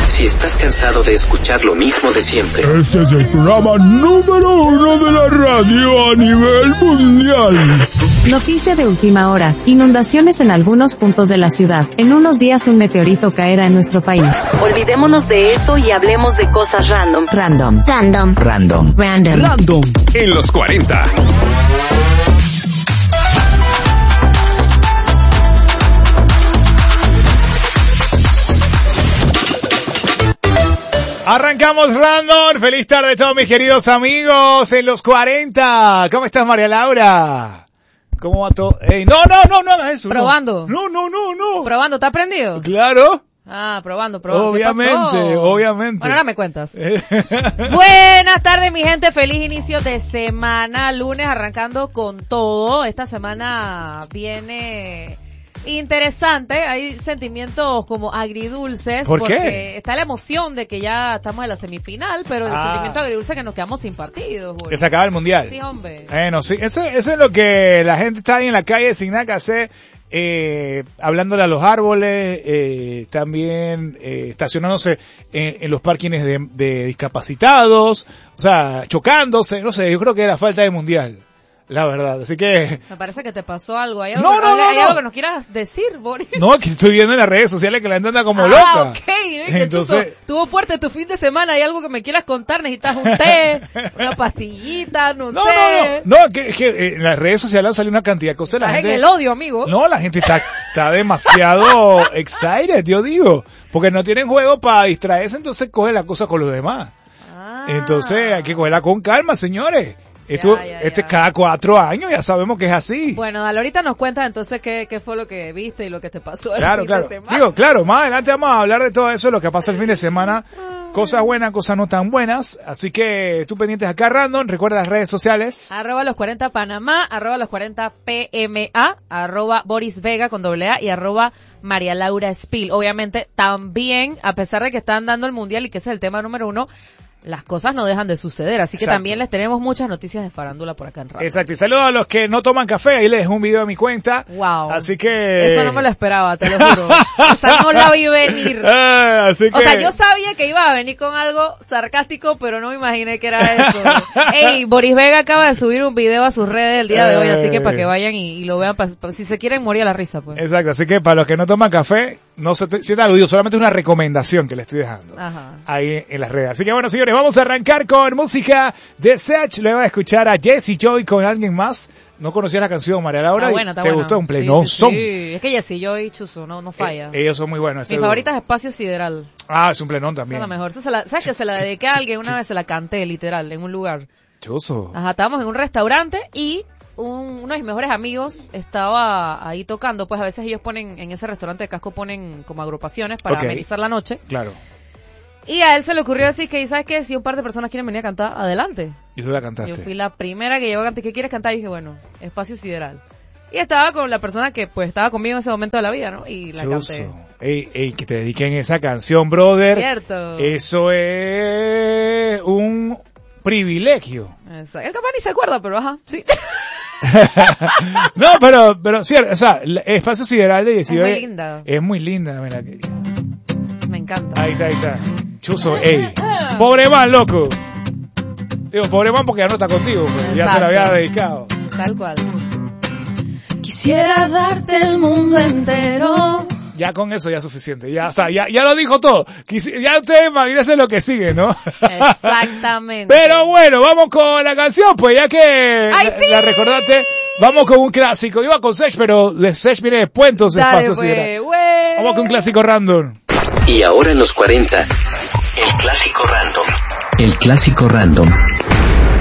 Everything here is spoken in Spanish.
Si estás cansado de escuchar lo mismo de siempre. Este es el programa número 1 de la radio a nivel mundial. Noticia de última hora. Inundaciones en algunos puntos de la ciudad. En unos días un meteorito caerá en nuestro país. Olvidémonos de eso y hablemos de cosas random. Random. Random. Random. Random. Random. En los 40. Arrancamos Random. Feliz tarde a todos mis queridos amigos en los 40. ¿Cómo estás, María Laura? ¿Cómo va todo? Ey, no, eso. Probando. No. Probando, ¿está prendido? Claro. Probando. Obviamente. Bueno, ahora me cuentas. Buenas tardes, mi gente. Feliz inicio de semana. Lunes arrancando con todo. Esta semana viene interesante, hay sentimientos como agridulces. ¿Por porque qué? está la emoción de que ya estamos en la semifinal, pero el sentimiento agridulce es que nos quedamos sin partidos. Güey. Que se acaba el mundial. Sí, hombre. Bueno, sí, eso es lo que la gente está ahí en la calle sin nada que hacer, hablándole a los árboles, también estacionándose en los parkings de discapacitados, o sea, chocándose, no sé, yo creo que era falta de mundial. La verdad, así que... Me parece que te pasó algo. ¿Hay algo que nos quieras decir, Boris? No, que estoy viendo en las redes sociales que la gente anda como loca. Ok. Entonces... Estuvo fuerte tu fin de semana. ¿Hay algo que me quieras contar? ¿Necesitas un té? ¿Una pastillita? No sé. No, que en las redes sociales salió una cantidad de cosas. Estás en el odio, amigo. No, la gente está demasiado excited, yo digo. Porque no tienen juego para distraerse, entonces coge la cosa con los demás. Entonces hay que cogerla con calma, señores. Esto cada 4 años, ya sabemos que es así. Bueno, dale, ahorita nos cuentas entonces qué fue lo que viste y lo que te pasó el fin de semana. Digo, claro, más adelante vamos a hablar de todo eso, lo que pasa el fin de semana. Cosas buenas, cosas no tan buenas. Así que tú pendientes acá, Random. Recuerda las redes sociales. @los 40 Panamá, @los 40 PMA, @Boris Vega con @, y María Laura Spill. Obviamente, también, a pesar de que están dando el mundial y que ese es el tema número 1, las cosas no dejan de suceder, así que también les tenemos muchas noticias de farándula por acá en radio. Exacto, y saludos a los que no toman café, ahí les dejo un video de mi cuenta. Wow. Así que... Eso no me lo esperaba, te lo juro. Esa no la vi venir. Así que... O sea, yo sabía que iba a venir con algo sarcástico, pero no me imaginé que era eso. Ey, Boris Vega acaba de subir un video a sus redes el día de hoy, así que para que vayan y lo vean, si se quieren morir a la risa, pues. Exacto, así que para los que no toman café, no se sientan aludidos, solamente es una recomendación que les estoy dejando. Ahí en las redes. Así que bueno, señores, vamos a arrancar con música de Sech. Luego a escuchar a Jessie Joy con alguien más. No conocía la canción, María Laura. Está buena. ¿Te gustó? Un pleno son. Sí, es que Jessie Joy, Chuzo, no falla. Ellos son muy buenos. Mi favorita es Espacio Sideral. Es un plenón también. Esa es la mejor. ¿Sabes que se la dediqué a alguien? Una vez se la canté, literal, en un lugar. Chuzo. Estábamos en un restaurante y uno de mis mejores amigos estaba ahí tocando. Pues a veces ellos ponen, en ese restaurante de Casco ponen como agrupaciones para amenizar la noche. Claro. Y a él se le ocurrió decir que, ¿sabes qué? Si un par de personas quieren venir a cantar, adelante. ¿Y tú la cantaste? Yo fui la primera que llegó a cantar. ¿Qué quieres cantar? Y dije, bueno, Espacio Sideral. Y estaba con la persona que pues estaba conmigo en ese momento de la vida, ¿no? Y la canté. Ey, que te dediquen esa canción, brother. Cierto. Eso es un privilegio. Exacto. Él capaz ni se acuerda, pero sí. No, pero cierto, o sea, Espacio Sideral de Jessie es muy linda. Es muy linda, mira. Me encanta. Ahí está. Chuzo, ey. Pobre man, loco. Digo, pobre man porque ya no está contigo, pues. Ya se la había dedicado. Tal cual. Quisiera darte el mundo entero. Ya con eso ya es suficiente. Ya, o sea, ya lo dijo todo. Ya ustedes imagínense lo que sigue, ¿no? Exactamente. Pero bueno, vamos con la canción, pues ya que la recordaste. Vamos con un clásico. Iba con Sech, pero de Sech viene después, entonces Espacio Sideral. Vamos con un clásico random. Y ahora en los 40, el clásico random. El clásico random.